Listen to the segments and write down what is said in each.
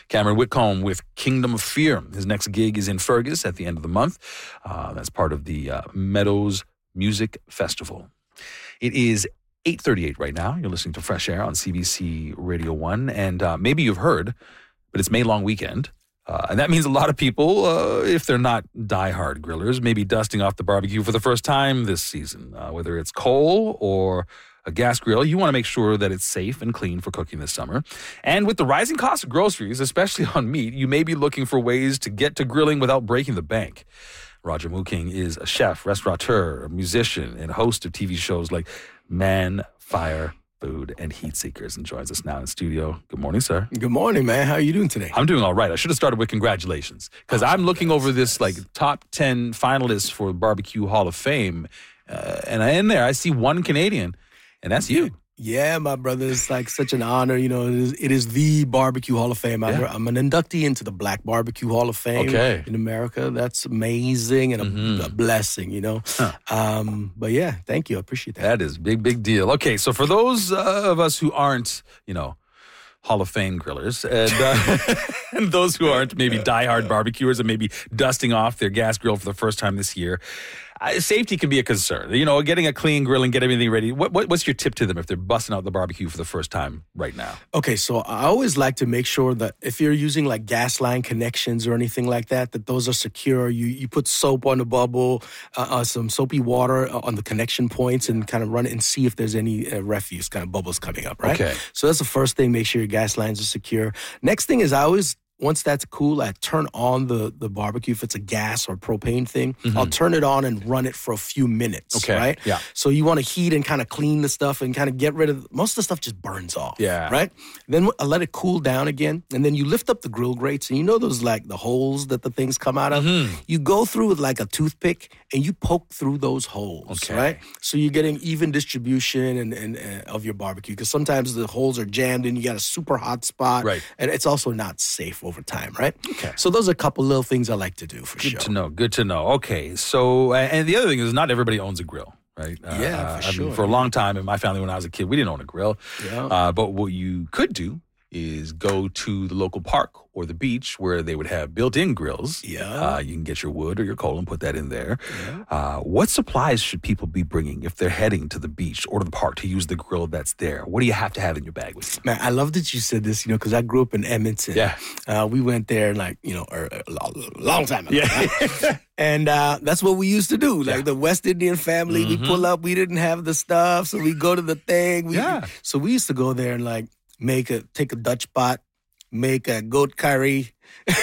Cameron Whitcomb with Kingdom of Fear. His next gig is in Fergus at the end of the month. That's part of the Meadows Music Festival. It is 8:38 right now. You're listening to Fresh Air on CBC Radio 1. And maybe you've heard, but it's May Long Weekend. And that means a lot of people, if they're not diehard grillers, may be dusting off the barbecue for the first time this season. Whether it's coal or a gas grill, you want to make sure that it's safe and clean for cooking this summer. And with the rising cost of groceries, especially on meat, you may be looking for ways to get to grilling without breaking the bank. Roger Mooking is a chef, restaurateur, a musician, and host of TV shows like Man, Fire, Food, and Heat Seekers, and joins us now in the studio. Good morning, sir. Good morning, man. How are you doing today? I'm doing all right. I should have started with congratulations, because I'm looking over this like top 10 finalists for Barbecue Hall of Fame, and in there I see one Canadian, and that's you. Yeah, my brother. It's like such an honor. You know, it is the Barbecue Hall of Fame. I'm an inductee into the Black Barbecue Hall of Fame in America. That's amazing and a blessing, you know. But yeah, thank you. I appreciate that. That is big deal. Okay, so for those of us who aren't, you know, Hall of Fame grillers, and those who aren't maybe diehard barbecuers and maybe dusting off their gas grill for the first time this year, safety can be a concern. You know, getting a clean grill and get everything ready. What's your tip to them if they're busting out the barbecue for the first time right now? Okay, so I always like to make sure that if you're using like gas line connections or anything like that, that those are secure. You put soap on the bubble, some soapy water on the connection points, and kind of run it and see if there's any refuse kind of bubbles coming up, right? Okay. So that's the first thing. Make sure your gas lines are secure. Next thing is once that's cool, I turn on the barbecue. If it's a gas or propane thing, I'll turn it on and run it for a few minutes, right? Yeah. So you want to heat and kind of clean the stuff and kind of get rid of, most of the stuff just burns off, right? Then I let it cool down again, and then you lift up the grill grates, and you know those like the holes that the things come out of? You go through with like a toothpick, and you poke through those holes, right? So you're getting even distribution and of your barbecue, because sometimes the holes are jammed and you got a super hot spot, and it's also not safe over time, right? Okay. So those are a couple little things I like to do for sure. Good to know. Okay. So, and the other thing is not everybody owns a grill, right? For sure. I mean, for a long time in my family when I was a kid, we didn't own a grill. Yeah. But what you could do is go to the local park or the beach where they would have built-in grills. Yeah. You can get your wood or your coal and put that in there. Yeah. What supplies should people be bringing if they're heading to the beach or to the park to use the grill that's there? What do you have to have in your bag with you? Man, I love that you said this, you know, because I grew up in Edmonton. Yeah. We went there like, you know, a long time ago. Yeah. Right? And that's what we used to do. Like the West Indian family, we pull up, we didn't have the stuff, so we go to the thing. So we used to go there and like take a Dutch pot, make a goat curry.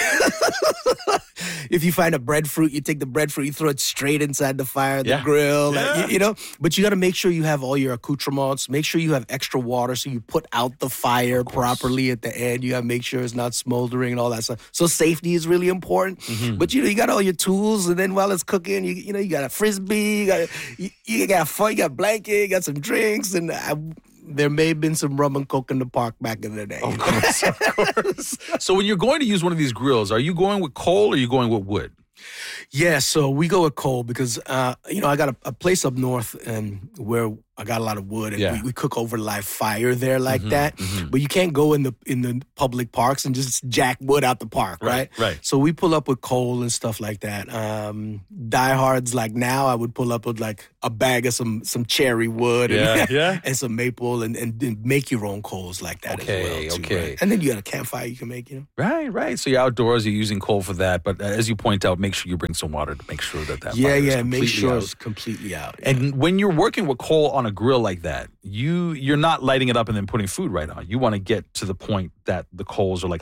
If you find a breadfruit, you take the breadfruit, you throw it straight inside the fire, the grill, like, you know. But you got to make sure you have all your accoutrements. Make sure you have extra water so you put out the fire properly at the end. You got to make sure it's not smoldering and all that stuff. So safety is really important. But you know, you got all your tools, and then while it's cooking, you know, you got a frisbee, you got fun, you got a blanket, you got some drinks, and there may have been some rum and coke in the park back in the day. Of course. So when you're going to use one of these grills, are you going with coal or are you going with wood? Yeah, so we go with coal because, you know, I got a place up north and where I got a lot of wood, and we cook over live fire there like that. But you can't go in the public parks and just jack wood out the park, right? Right. So we pull up with coal and stuff like that. Diehards like now, I would pull up with like a bag of some cherry wood and some maple and make your own coals like that as well too, right? And then you got a campfire you can make, you know? Right. So you're outdoors, you're using coal for that. But as you point out, make sure you bring some water to make sure that fire is completely make sure out. It's completely out. And when you're working with coal on a grill like that, you're not lighting it up and then putting food right on. You want to get to the point that the coals are like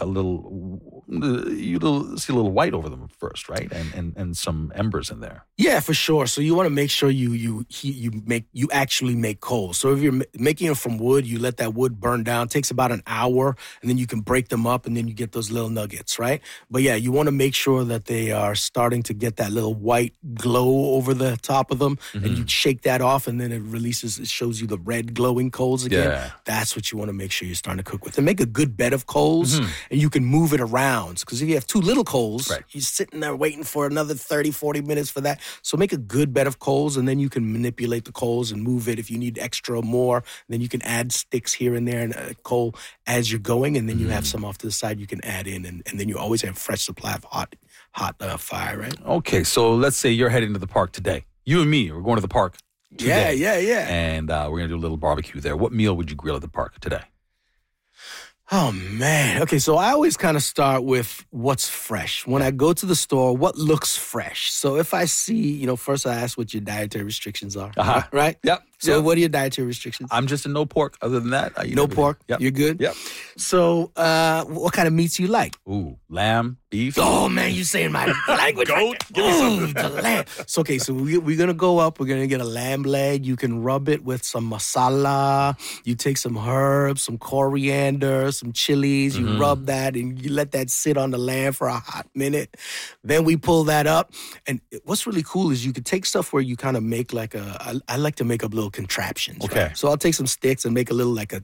you see a little white over them first, right? And some embers in there. Yeah, for sure. So you want to make sure you actually make coals. So if you're making it from wood, you let that wood burn down. It takes about an hour, and then you can break them up, and then you get those little nuggets, right? But yeah, you want to make sure that they are starting to get that little white glow over the top of them, and you shake that off, and then it shows you the red glowing coals again. Yeah. That's what you want to make sure you're starting to cook with. And make a good bed of coals, and you can move it around. rounds. Because if you have two little coals, right. you're sitting there waiting for another 30, 40 minutes for that. So make a good bed of coals, and then you can manipulate the coals and move it if you need extra or more. Then you can add sticks here and there and a coal as you're going, and then you have some off to the side you can add in, and then you always have a fresh supply of hot fire, right? Okay, so let's say you're heading to the park today. You and me, we're going to the park today. Yeah. And we're going to do a little barbecue there. What meal would you grill at the park today? Oh, man. Okay, so I always kind of start with what's fresh. When I go to the store, what looks fresh? So if I see, first I ask what your dietary restrictions are, right? Yep. So what are your dietary restrictions? I'm just a no pork. Other than that, I eat no everything. pork? Yep. You're good? Yep. So what kind of meats you like? Ooh, lamb, beef. Oh, man, you're saying my language. Goat. Give me something. The lamb. So, okay, so we're going to go up. We're going to get a lamb leg. You can rub it with some masala. You take some herbs, some coriander, some chilies. You rub that, and you let that sit on the lamb for a hot minute. Then we pull that up. And what's really cool is you could take stuff where you kind of make like I like to make up little contraptions. Okay. Right? So I'll take some sticks and make a little like a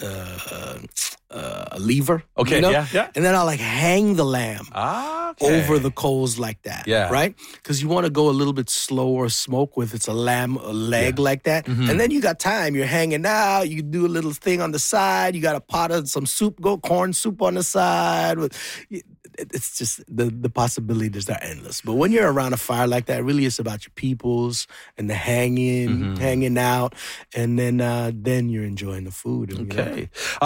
lever. Okay, yeah. And then I'll like hang the lamb over the coals like that. Yeah. Right? Because you want to go a little bit slower smoke with it's a lamb leg like that. Mm-hmm. And then you got time. You're hanging out. You do a little thing on the side. You got a pot of some soup, corn soup on the side. It's just the possibilities are endless. But when you're around a fire like that, really it's about your peoples and the hanging out, and then you're enjoying the food. Okay.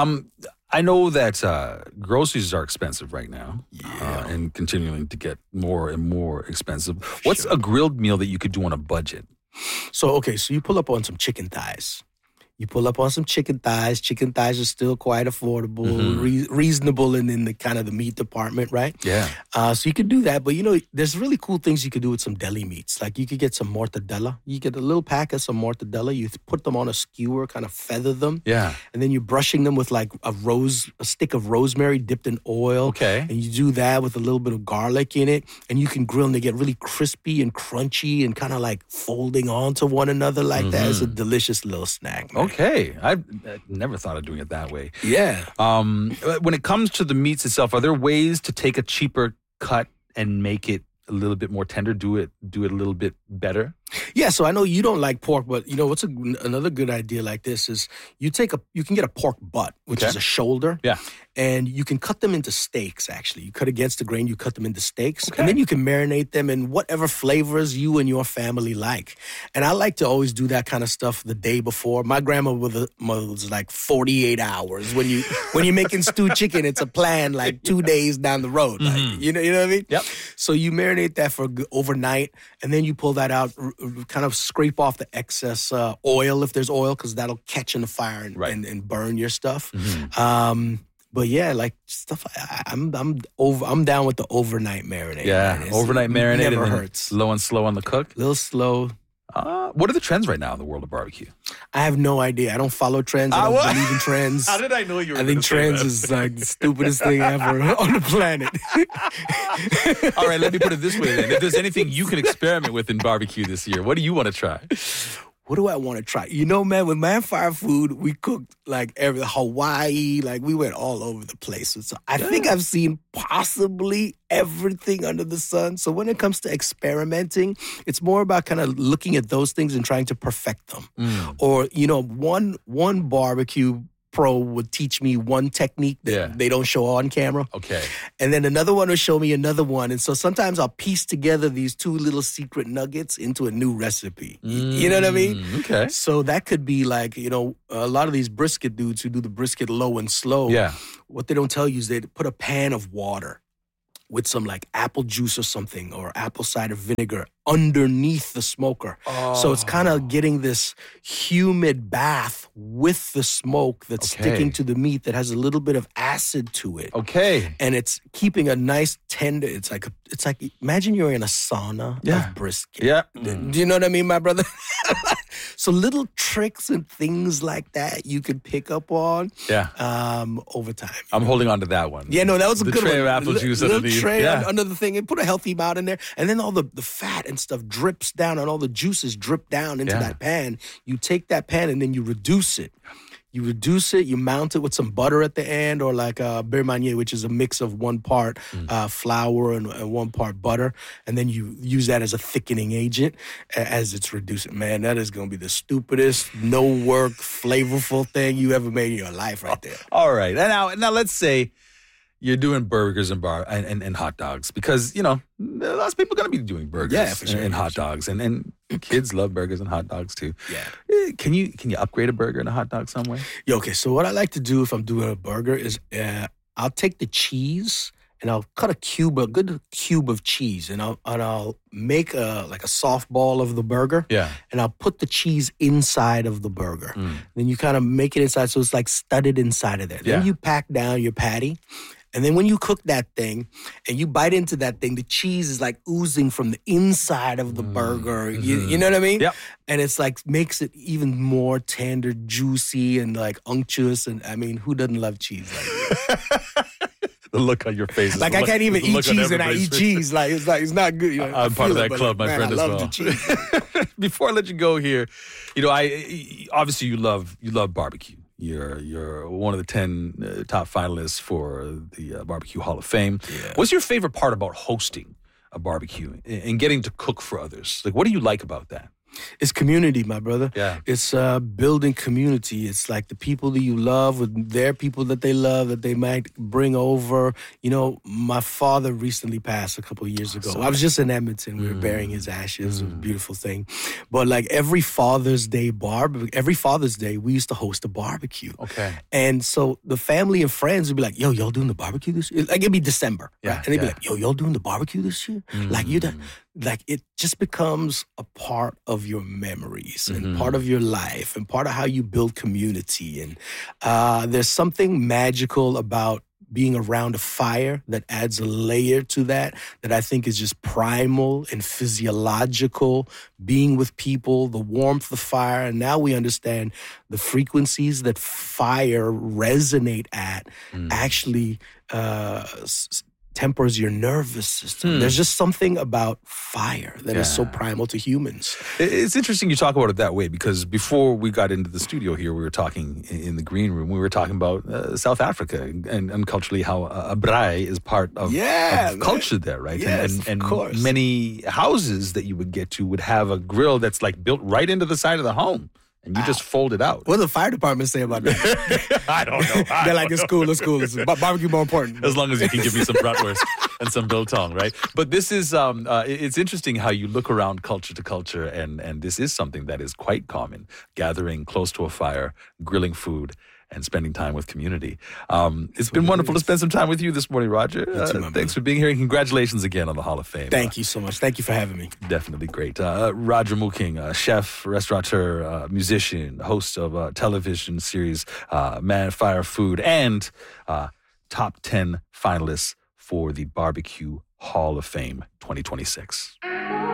I know that groceries are expensive right now, and continuing to get more and more expensive. What's a grilled meal that you could do on a budget? So you pull up on some chicken thighs. Chicken thighs are still quite affordable, reasonable in the kind of the meat department, right? Yeah. So you could do that, but there's really cool things you could do with some deli meats. Like you could get some mortadella. You get a little pack of some mortadella. You put them on a skewer, kind of feather them. Yeah. And then you're brushing them with like a stick of rosemary dipped in oil. Okay. And you do that with a little bit of garlic in it, and you can grill them. They get really crispy and crunchy and kind of like folding onto one another like that. It's a delicious little snack, man. Okay. I never thought of doing it that way. Yeah. When it comes to the meats itself, are there ways to take a cheaper cut and make it a little bit more tender, do it a little bit better? Yeah, so I know you don't like pork, but what's another good idea like this is you can get a pork butt, which is a shoulder. Yeah. And you can cut them into steaks, actually. You cut against the grain, you cut them into steaks. Okay. And then you can marinate them in whatever flavors you and your family like. And I like to always do that kind of stuff the day before. My grandmother was like 48 hours. When you're making stewed chicken, it's a plan like 2 days down the road. Like, you know what I mean? Yep. So you marinate that for overnight, and then you pull that out, kind of scrape off the excess oil if there's oil, because that'll catch in the fire and burn your stuff. But yeah, like stuff. I'm down with the overnight marinade. Yeah, overnight marinade. Never and hurts. Low and slow on the cook. A little slow. What are the trends right now in the world of barbecue? I have no idea. I don't follow trends. I don't believe in trends. How did I know you were? I think trends is like the stupidest thing ever on the planet. All right, let me put it this way then. If there's anything you can experiment with in barbecue this year, what do you want to try? What do I want to try? Man, with Man Fire Food, we cooked like Hawaii, like we went all over the place. So I think I've seen possibly everything under the sun. So when it comes to experimenting, it's more about kind of looking at those things and trying to perfect them. Or, one barbecue pro would teach me one technique that they don't show on camera. Okay. And then another one will show me another one. And so sometimes I'll piece together these two little secret nuggets into a new recipe. You know what I mean? Okay. So that could be like, a lot of these brisket dudes who do the brisket low and slow. Yeah. What they don't tell you is they put a pan of water with some like apple juice or something, or apple cider vinegar underneath the smoker. So it's kind of getting this humid bath with the smoke that's sticking to the meat that has a little bit of acid to it. Okay. And it's keeping a nice tender, it's like imagine you're in a sauna of brisket. Yeah. Do you know what I mean, my brother? So little tricks and things like that you could pick up on over time. I'm holding on to that one. Yeah, no, that was a the good one. tray of apple juice underneath. Tray under the thing, and put a healthy amount in there. And then all the fat and stuff drips down, and all the juices drip down into that pan. You take that pan and then you reduce it. You reduce it, you mount it with some butter at the end, or like beurre manier, which is a mix of 1 part flour and 1 part butter. And then you use that as a thickening agent as it's reducing. Man, that is going to be the stupidest, no work, flavorful thing you ever made in your life right there. All right. And now let's say you're doing burgers and hot dogs, because, lots of people are going to be doing burgers and hot dogs. And kids love burgers and hot dogs too. Yeah. Can you upgrade a burger and a hot dog some way? Yeah, okay. So what I like to do if I'm doing a burger is I'll take the cheese and I'll cut a good cube of cheese, and I'll make a soft ball of the burger. Yeah. And I'll put the cheese inside of the burger. Then you kind of make it inside so it's like studded inside of there. Yeah. Then you pack down your patty. And then when you cook that thing and you bite into that thing, the cheese is like oozing from the inside of the burger. You know what I mean? Yep. And it's like makes it even more tender, juicy, and like unctuous. And I mean, who doesn't love cheese like that? The look on your face. Like I can't even eat cheese and I eat cheese. Like it's not good. I'm part of that club, my friend, as well. I love the cheese. Before I let you go here, I obviously you love barbecue. You're one of the 10 top finalists for the Barbecue Hall of Fame. Yeah. What's your favorite part about hosting a barbecue and getting to cook for others? Like, what do you like about that? It's community, my brother. Yeah. It's building community. It's like the people that you love with their people that they love that they might bring over. My father recently passed a couple of years ago. I was just in Edmonton. We were burying his ashes. It was a beautiful thing. But like every Father's Day, we used to host a barbecue. Okay. And so the family and friends would be like, yo, y'all doing the barbecue this year? Like it'd be December. Yeah. Right? And they'd be like, yo, y'all doing the barbecue this year? Like you done. Like it just becomes a part of your memories and part of your life and part of how you build community. And there's something magical about being around a fire that adds a layer to that I think is just primal and physiological. Being with people, the warmth of fire. And now we understand the frequencies that fire resonate at actually tempers your nervous system. There's just something about fire that is so primal to humans. It's interesting you talk about it that way, because before we got into the studio here, we were talking in the green room, we were talking about South Africa and culturally how a braai is part of culture there, right? Yes, and of course. Many houses that you would get to would have a grill that's like built right into the side of the home. And you just fold it out. What does the fire department say about that? I don't know. They're like, it's cool. Barbecue more important. As long as you can give me some bratwurst and some biltong, right? But this is, it's interesting how you look around culture to culture, and this is something that is quite common. Gathering close to a fire, grilling food, and spending time with community. It's been wonderful to spend some time with you this morning, Roger. Thanks for being here, and congratulations again on the Hall of Fame. Thank you so much. Thank you for having me. Definitely great. Roger Mooking, chef, restaurateur, musician, host of a television series, Man Fire Food, and top 10 finalists for the Barbecue Hall of Fame 2026.